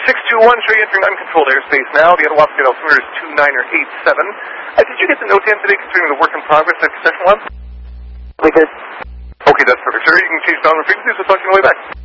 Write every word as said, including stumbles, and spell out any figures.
six two one, show you entering uncontrolled airspace now. The Etawaska altimeter is two nine or eight seven. Uh, did you get the note in today concerning the work in progress at Concession one? We did. Okay, that's perfect, sir. You can change down the frequencies. We'll talk to you on the way back.